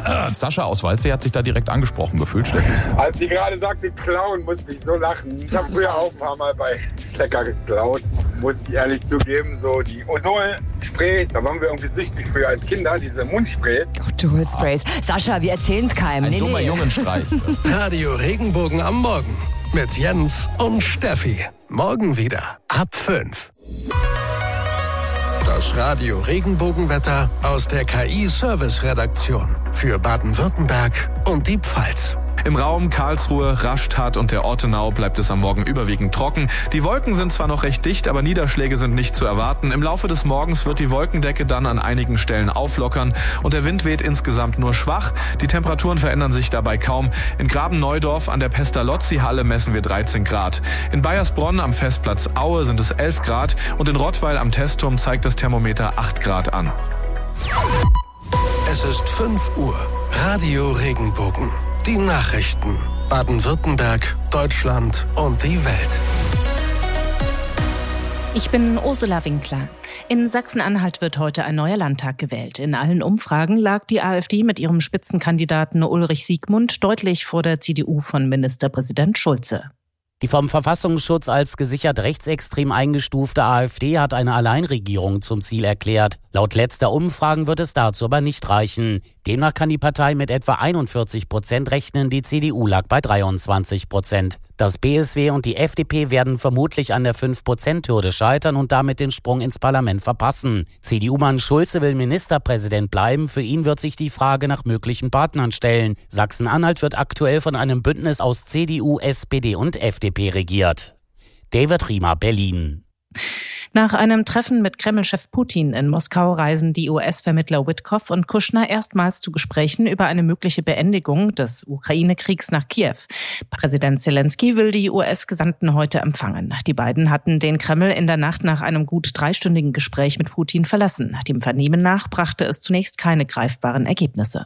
Sascha aus Waldsee hat sich da direkt angesprochen gefühlt, Steffi. Als sie gerade sagte, klauen, musste ich so lachen. Ich habe früher auch ein paar Mal bei Schlecker geklaut, muss ich ehrlich zugeben. So die Odol-Spray, da waren wir irgendwie süchtig früher als Kinder, diese Mundspray. Odol-Sprays. Sascha, wir erzählen's keinem. Ein dummer Jungenstreich. Radio Regenbogen am Morgen mit Jens und Steffi. Morgen wieder ab 5. Das Radio Regenbogenwetter aus der KI-Service-Redaktion für Baden-Württemberg und die Pfalz. Im Raum Karlsruhe, Rastatt und der Ortenau bleibt es am Morgen überwiegend trocken. Die Wolken sind zwar noch recht dicht, aber Niederschläge sind nicht zu erwarten. Im Laufe des Morgens wird die Wolkendecke dann an einigen Stellen auflockern und der Wind weht insgesamt nur schwach. Die Temperaturen verändern sich dabei kaum. In Graben-Neudorf an der Pestalozzi-Halle messen wir 13 Grad. In Baiersbronn am Festplatz Aue sind es 11 Grad und in Rottweil am Testturm zeigt das Thermometer 8 Grad an. Es ist 5 Uhr. Radio Regenbogen. Die Nachrichten. Baden-Württemberg, Deutschland und die Welt. Ich bin Ursula Winkler. In Sachsen-Anhalt wird heute ein neuer Landtag gewählt. In allen Umfragen lag die AfD mit ihrem Spitzenkandidaten Ulrich Siegmund deutlich vor der CDU von Ministerpräsident Schulze. Die vom Verfassungsschutz als gesichert rechtsextrem eingestufte AfD hat eine Alleinregierung zum Ziel erklärt. Laut letzter Umfragen wird es dazu aber nicht reichen. Demnach kann die Partei mit etwa 41% rechnen, die CDU lag bei 23%. Das BSW und die FDP werden vermutlich an der 5%-Hürde scheitern und damit den Sprung ins Parlament verpassen. CDU-Mann Schulze will Ministerpräsident bleiben. Für ihn wird sich die Frage nach möglichen Partnern stellen. Sachsen-Anhalt wird aktuell von einem Bündnis aus CDU, SPD und FDP regiert. David Riemer, Berlin. Nach einem Treffen mit Kreml-Chef Putin in Moskau reisen die US-Vermittler Witkoff und Kushner erstmals zu Gesprächen über eine mögliche Beendigung des Ukraine-Kriegs nach Kiew. Präsident Zelensky will die US-Gesandten heute empfangen. Die beiden hatten den Kreml in der Nacht nach einem gut 3-stündigen Gespräch mit Putin verlassen. Dem Vernehmen nach brachte es zunächst keine greifbaren Ergebnisse.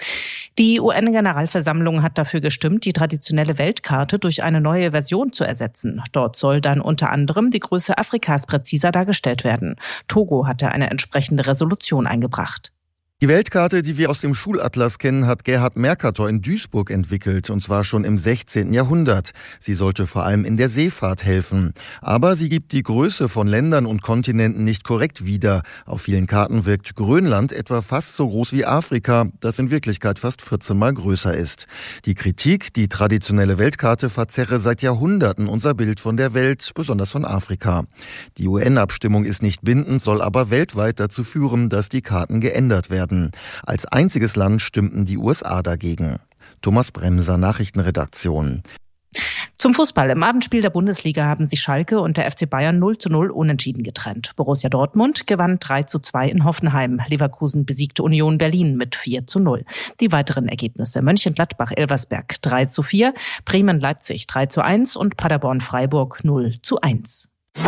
Die UN-Generalversammlung hat dafür gestimmt, die traditionelle Weltkarte durch eine neue Version zu ersetzen. Dort soll dann unter anderem die Größe Afrikas präziser dargestellt werden. Togo hatte eine entsprechende Resolution eingebracht. Die Weltkarte, die wir aus dem Schulatlas kennen, hat Gerhard Mercator in Duisburg entwickelt, und zwar schon im 16. Jahrhundert. Sie sollte vor allem in der Seefahrt helfen. Aber sie gibt die Größe von Ländern und Kontinenten nicht korrekt wieder. Auf vielen Karten wirkt Grönland etwa fast so groß wie Afrika, das in Wirklichkeit fast 14 Mal größer ist. Die Kritik, die traditionelle Weltkarte verzerre seit Jahrhunderten unser Bild von der Welt, besonders von Afrika. Die UN-Abstimmung ist nicht bindend, soll aber weltweit dazu führen, dass die Karten geändert werden. Als einziges Land stimmten die USA dagegen. Thomas Bremser, Nachrichtenredaktion. Zum Fußball. Im Abendspiel der Bundesliga haben sich Schalke und der FC Bayern 0:0 unentschieden getrennt. Borussia Dortmund gewann 3:2 in Hoffenheim. Leverkusen besiegte Union Berlin mit 4:0. Die weiteren Ergebnisse: Mönchengladbach-Elversberg 3:4, Bremen-Leipzig 3:1 und Paderborn-Freiburg 0:1.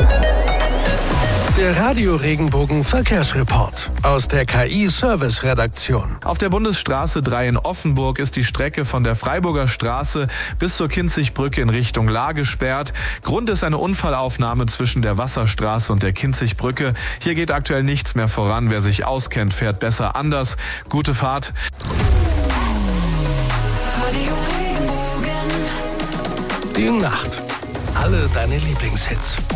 Der Radio Regenbogen Verkehrsreport aus der KI-Service-Redaktion. Auf der Bundesstraße 3 in Offenburg ist die Strecke von der Freiburger Straße bis zur Kinzigbrücke in Richtung Lahr gesperrt. Grund ist eine Unfallaufnahme zwischen der Wasserstraße und der Kinzigbrücke. Hier geht aktuell nichts mehr voran. Wer sich auskennt, fährt besser anders. Gute Fahrt. Radio Regenbogen. Die Nacht. Alle deine Lieblingshits.